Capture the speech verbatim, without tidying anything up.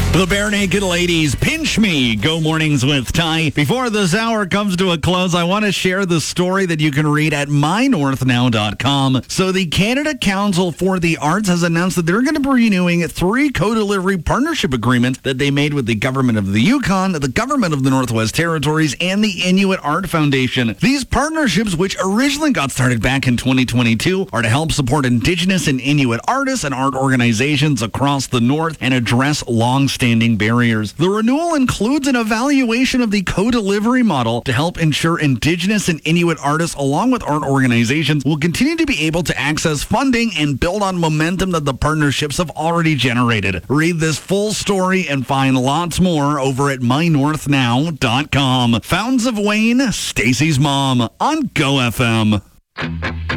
The Bare Naked Ladies, Pinch Me, Go Mornings with Ty. Before this hour comes to a close, I want to share the story that you can read at my north now dot com. So the Canada Council for the Arts has announced that they're going to be renewing three co-delivery partnership agreements that they made with the government of the Yukon, the government of the Northwest Territories, and the Inuit Art Foundation. These partnerships, which originally got started back in twenty twenty-two, are to help support Indigenous and Inuit artists and art organizations across the North and address long-standing barriers. The renewal includes an evaluation of the co-delivery model to help ensure Indigenous and Inuit artists, along with art organizations, will continue to be able to access funding and build on momentum that the partnerships have already generated. Read this full story and find lots more over at my north now dot com. Fountains of Wayne, Stacy's mom on Go F M.